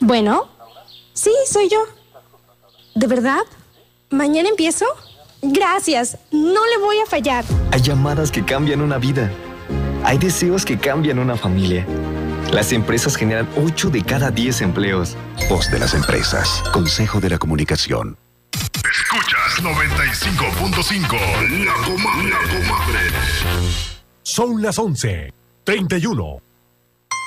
Bueno, sí, soy yo. ¿De verdad? ¿Mañana empiezo? Gracias, no le voy a fallar. Hay llamadas que cambian una vida. Hay deseos que cambian una familia. Las empresas generan 8 de cada 10 empleos. Voz de las empresas. Consejo de la Comunicación. Escuchas 95.5. La Comadre. Son las 11:31.